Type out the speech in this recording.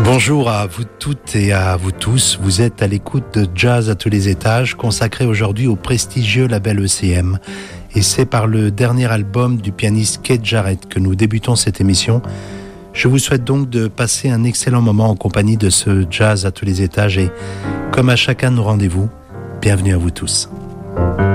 Bonjour à vous toutes et à vous tous. Vous êtes à l'écoute de Jazz à tous les étages, consacré aujourd'hui au prestigieux label ECM. Et c'est par le dernier album du pianiste Keith Jarrett que nous débutons cette émission. Je vous souhaite donc de passer un excellent moment en compagnie de ce Jazz à tous les étages et, comme à chacun de nos rendez-vous, bienvenue à vous tous.